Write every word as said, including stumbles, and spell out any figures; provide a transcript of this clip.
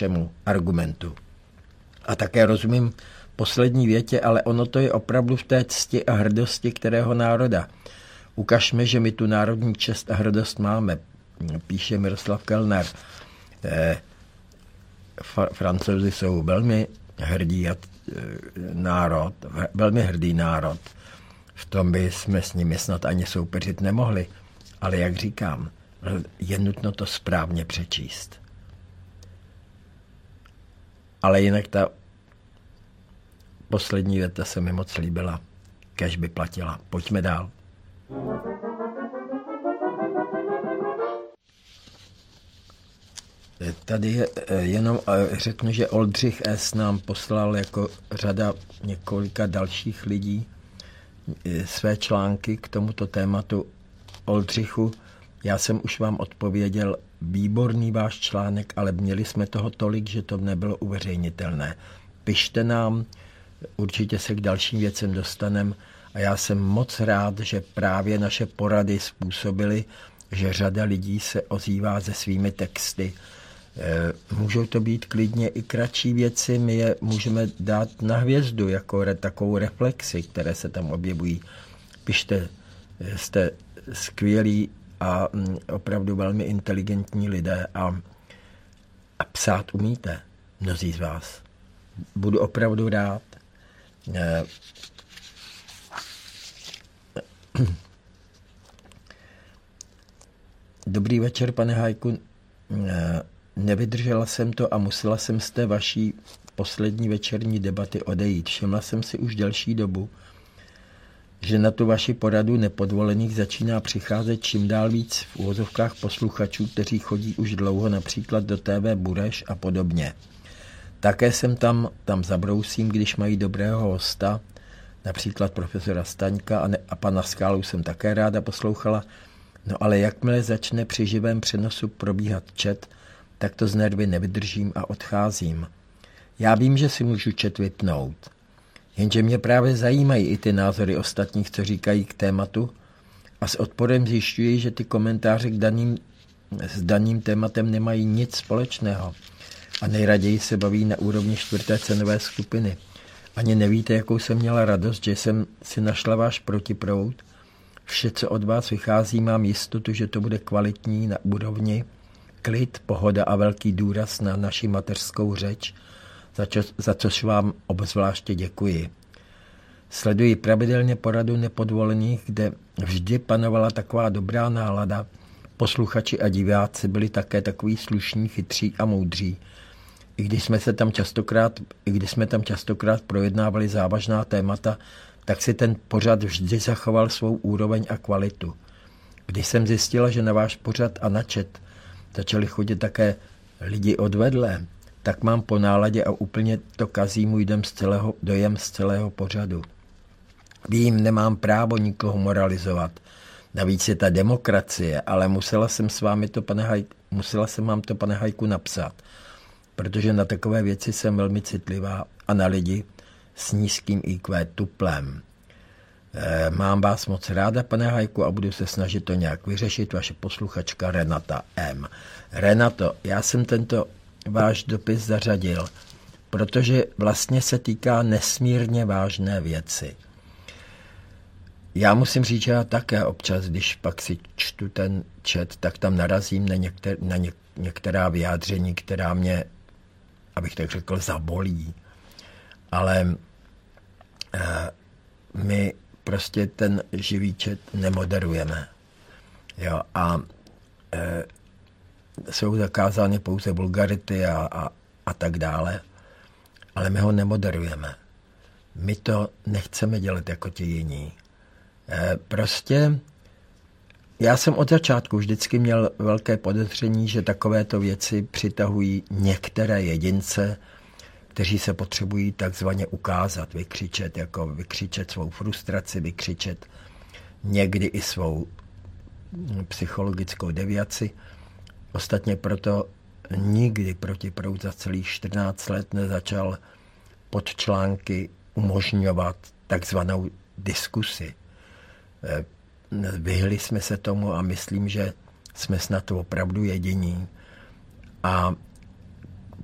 vašemu argumentu. A také rozumím poslední větě, ale ono to je opravdu v té cti a hrdosti kterého národa. Ukažme, že my tu národní čest a hrdost máme, píše Miroslav Kellner. Eh, Francouzi jsou velmi hrdý národ, velmi hrdý národ. V tom by jsme s nimi snad ani soupeřit nemohli. Ale jak říkám, je nutno to správně přečíst. Ale jinak ta poslední věta se mi moc líbila. Kéž by platila. Pojďme dál. Tady jenom řeknu, že Oldřich S. nám poslal jako řada několika dalších lidí své články k tomuto tématu. Oldřichu, já jsem už vám odpověděl, výborný váš článek, ale měli jsme toho tolik, že to nebylo uveřejnitelné. Pište nám, určitě se k dalším věcem dostaneme a já jsem moc rád, že právě naše porady způsobily, že řada lidí se ozývá se svými texty. Můžou to být klidně i kratší věci, my je můžeme dát na hvězdu jako re, takovou reflexi, které se tam objevují. Pište, jste skvělí a opravdu velmi inteligentní lidé a, a psát umíte, mnozí z vás. Budu opravdu rád. Dobrý večer, pane Hajku. Nevydržela jsem to a musela jsem z té vaší poslední večerní debaty odejít. Všimla jsem si už delší dobu, že na tu vaši poradu nepodvolených začíná přicházet čím dál víc v úvozovkách posluchačů, kteří chodí už dlouho například do T V Bureš a podobně. Také jsem tam, tam zabrousím, když mají dobrého hosta, například profesora Staňka a, ne, a pana Skálu jsem také ráda poslouchala. No ale jakmile začne při živém přenosu probíhat chat, tak to z nervy nevydržím a odcházím. Já vím, že si můžu chat vypnout, jenže mě právě zajímají i ty názory ostatních, co říkají k tématu a s odporem zjišťuji, že ty komentáře k daným, s daným tématem nemají nic společného a nejraději se baví na úrovni čtvrté cenové skupiny. Ani nevíte, jakou jsem měla radost, že jsem si našla váš protiproud. Vše, co od vás vychází, mám jistotu, že to bude kvalitní na úrovni, klid, pohoda a velký důraz na naši mateřskou řeč, za, čo, za což vám obzvláště děkuji. Sleduji pravidelně poradu nepodvolených, kde vždy panovala taková dobrá nálada. Posluchači a diváci byli také takový slušní, chytří a moudří. I když jsme se tam častokrát, i když jsme tam častokrát projednávali závažná témata, tak si ten pořad vždy zachoval svou úroveň a kvalitu. Když jsem zjistila, že na váš pořad a na chat začali chodit také lidi odvedle, tak mám po náladě a úplně to kazí můj dojem z celého, dojem z celého pořadu. Vím, nemám právo nikoho moralizovat. Navíc je ta demokracie, ale musela jsem s vámi to, pane Hajku, musela jsem vám to, pane Hajku, napsat, protože na takové věci jsem velmi citlivá a na lidi s nízkým í kvé tuplem. E, mám vás moc ráda, pane Hajku, a budu se snažit to nějak vyřešit. Vaše posluchačka Renata M. Renato, já jsem tento váš dopis zařadil, protože vlastně se týká nesmírně vážné věci. Já musím říct, že já také občas, když pak si čtu ten chat, tak tam narazím na, některé, na něk, některá vyjádření, která mě, abych tak řekl, zabolí. Ale eh, my prostě ten živý chat nemoderujeme. Jo, a eh, jsou zakázány pouze vulgarity a, a, a tak dále, ale my ho nemoderujeme. My to nechceme dělat jako ti jiní. Eh, prostě já jsem od začátku vždycky měl velké podezření, že takovéto věci přitahují některé jedince, kteří se potřebují takzvaně ukázat, vykřičet, jako vykřičet svou frustraci, vykřičet někdy i svou psychologickou deviaci. Ostatně proto nikdy Protiproud za celých čtrnáct let nezačal pod články umožňovat takzvanou diskusi. Vyhli jsme se tomu a myslím, že jsme snad opravdu jediní. A